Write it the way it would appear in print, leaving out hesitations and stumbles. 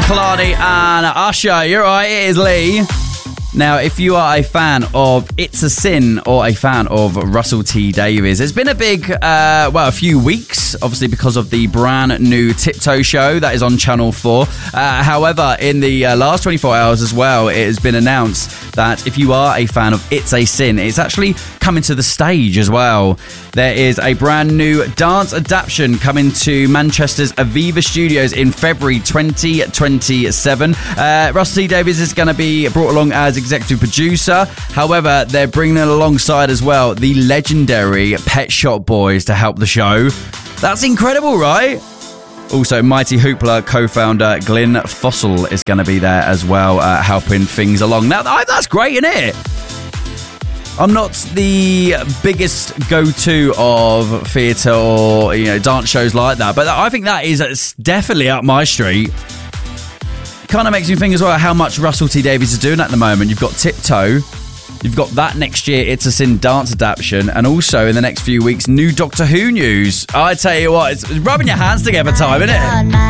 Kehlani and Usher. You're right, it is Lee. Now, if you are a fan of It's a Sin or a fan of Russell T Davies, it's been a big, a few weeks, obviously because of the brand new Tiptoe show that is on Channel 4. However, in the last 24 hours as well, it has been announced that if you are a fan of It's a Sin, it's actually coming to the stage as well. There is a brand new dance adaptation coming to Manchester's Aviva Studios in February 2027. Russell T Davies is going to be brought along as executive producer. However, they're bringing alongside as well the legendary Pet Shop Boys to help the show. That's incredible, right? Also, Mighty Hoopla co-founder Glyn Fossil is going to be there as well, helping things along. Now, that's great, isn't it? I'm not the biggest go-to of theatre or dance shows like that, but I think that is definitely up my street. Kind of makes me think as well how much Russell T Davies is doing at the moment. You've got Tiptoe, you've got that next year It's a Sin dance adaptation, and also in the next few weeks new Doctor Who news. I tell you what, it's rubbing your hands together time, isn't it?